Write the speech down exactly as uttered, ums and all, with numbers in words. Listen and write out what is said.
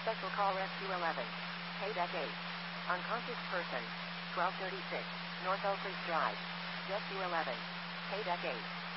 Special call Rescue eleven. Paydeck eight. Unconscious person. twelve thirty-six. North Oak Ridge Drive. Rescue eleven. Paydeck eight.